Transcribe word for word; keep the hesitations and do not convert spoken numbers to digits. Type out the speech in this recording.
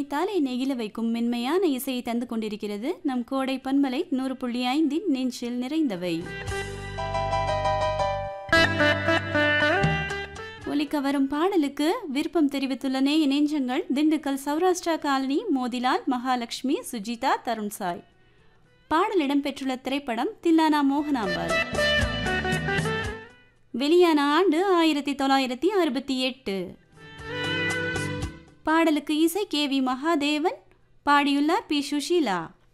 நினைத்தாலே நெகிழ வைக்கும் மென்மையான இசையை தந்து கொண்டிருக்கிறது நம் கோடை பன்மலை நூறு புள்ளி ஐந்தின் நெஞ்சில் நிறைந்தவை. ஒலிக்க வரும் பாடலுக்கு விருப்பம் தெரிவித்துள்ள நேய நெஞ்சங்கள் திண்டுக்கல் சௌராஷ்டிரா காலனி மோதிலால், மகாலட்சுமி, சுஜிதா, தருண்சாய். பாடல் இடம்பெற்றுள்ள திரைப்படம் தில்லானா மோகனாம்பாள். வெளியான ஆண்டு ஆயிரத்தி தொள்ளாயிரத்தி அறுபத்தி எட்டு. பாடலுக்கு இசை கே வி மகாதேவன், பாடியுள்ளார் பி சுஷீலா.